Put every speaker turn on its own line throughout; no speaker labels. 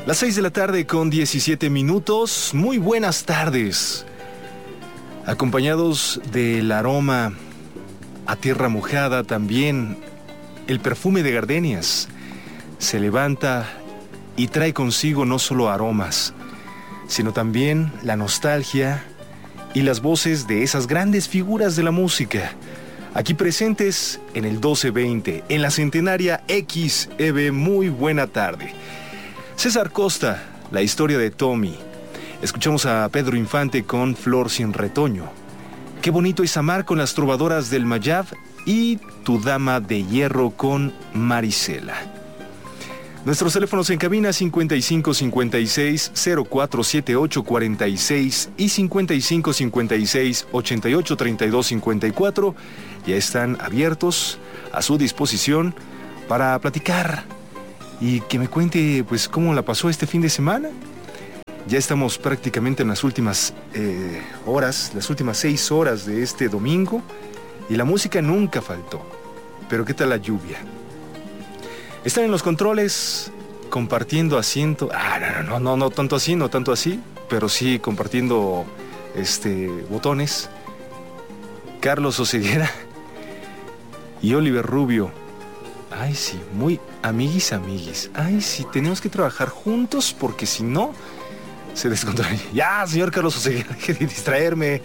Las 6 de la tarde con 17 minutos. Muy buenas tardes. Acompañados del aroma a tierra mojada, también el perfume de gardenias se levanta y trae consigo no solo aromas, sino también la nostalgia y las voces de esas grandes figuras de la música, aquí presentes en el 1220, en la centenaria XEB. Muy buena tarde. César Costa, la historia de Tommy. Escuchamos a Pedro Infante con Flor sin retoño. Qué bonito es amar con las trovadoras del Mayab y Tu dama de hierro con Marisela. Nuestros teléfonos en cabina 5556-047846 y 5556-883254 ya están abiertos, a su disposición para platicar y que me cuente pues cómo la pasó este fin de semana. Ya estamos prácticamente en las últimas horas, las últimas 6 horas de este domingo y la música nunca faltó. Pero ¿qué tal la lluvia? Están en los controles compartiendo asiento. No tanto así, pero sí compartiendo botones. Carlos Oseguera y Oliver Rubio. Ay, sí, muy amiguis. Ay, sí, tenemos que trabajar juntos porque si no se descontrola. Ya, señor Carlos Oseguera, deje de distraerme.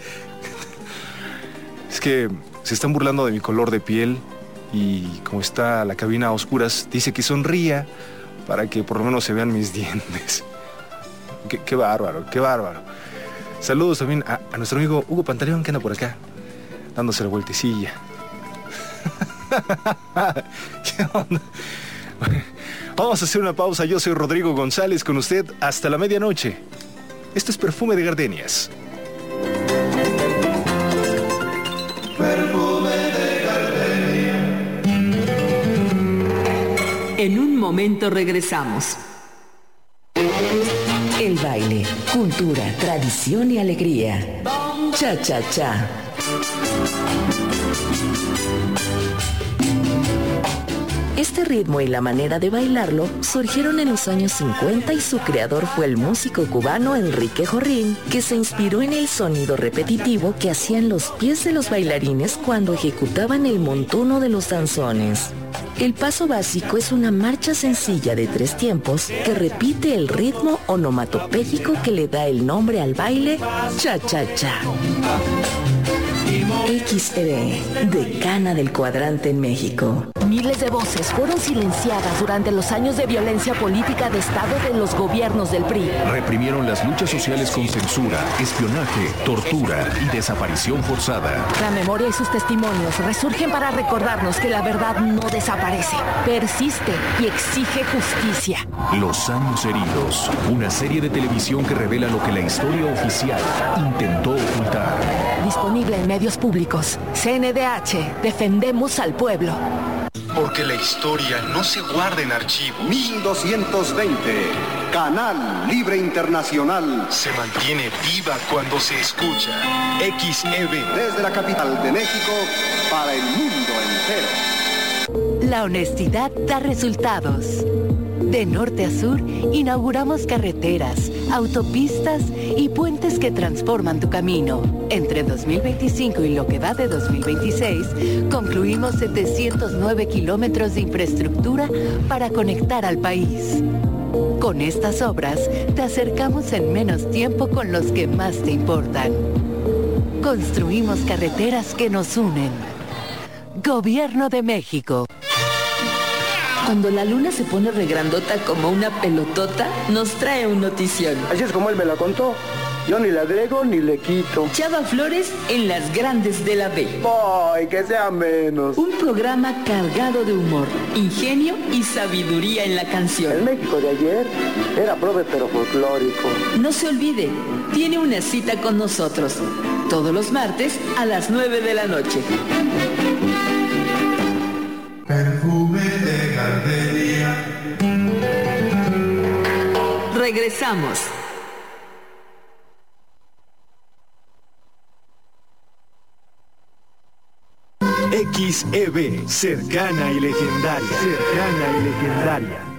Es que se están burlando de mi color de piel. Y como está la cabina a oscuras, dice que sonría para que por lo menos se vean mis dientes. Qué bárbaro. Saludos también a nuestro amigo Hugo Pantaleón, que anda por acá, dándose la vueltecilla. ¿Qué onda? Vamos a hacer una pausa. Yo soy Rodrigo González, con usted hasta la medianoche. Esto es Perfume de Gardenias.
En un momento regresamos. El baile, cultura, tradición y alegría. Cha-cha-cha. Este ritmo y la manera de bailarlo surgieron en los años 50 y su creador fue el músico cubano Enrique Jorrín, que se inspiró en el sonido repetitivo que hacían los pies de los bailarines cuando ejecutaban el montuno de los danzones. El paso básico es una marcha sencilla de 3 tiempos que repite el ritmo onomatopéyico que le da el nombre al baile cha-cha-cha. XEB, decana del cuadrante en México.
Miles de voces fueron silenciadas durante los años de violencia política de Estado de los gobiernos del PRI.
Reprimieron las luchas sociales con censura, espionaje, tortura y desaparición forzada.
La memoria y sus testimonios resurgen para recordarnos que la verdad no desaparece, persiste y exige justicia.
Los años heridos, una serie de televisión que revela lo que la historia oficial intentó ocultar.
Disponible en medios públicos. CNDH, defendemos al pueblo.
Porque la historia no se guarda en archivos.
1220, Canal Libre Internacional.
Se mantiene viva cuando se escucha. XEB.
Desde la capital de México para el mundo entero.
La honestidad da resultados. De norte a sur, inauguramos carreteras, autopistas y puentes que transforman tu camino. Entre 2025 y lo que va de 2026, concluimos 709 kilómetros de infraestructura para conectar al país. Con estas obras, te acercamos en menos tiempo con los que más te importan. Construimos carreteras que nos unen. Gobierno de México.
Cuando la luna se pone regrandota como una pelotota, nos trae un notición.
Así es como él me la contó. Yo ni le agrego ni le quito.
Chava Flores en Las Grandes de la B.
¡Ay, que sea menos!
Un programa cargado de humor, ingenio y sabiduría en la canción.
El México de ayer era prove pero folclórico.
No se olvide, tiene una cita con nosotros. Todos los martes a las 9 de la noche.
Perfume de gardenia.
Regresamos.
XEB, cercana y legendaria.